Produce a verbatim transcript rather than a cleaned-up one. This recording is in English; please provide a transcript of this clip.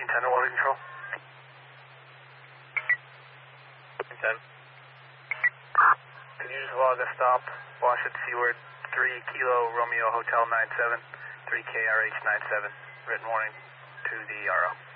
ten to welding control. ten. Can you just log a stop, wash at Seaward, three Kilo Romeo Hotel nine seven, three K R H nine seven, written warning to the R O.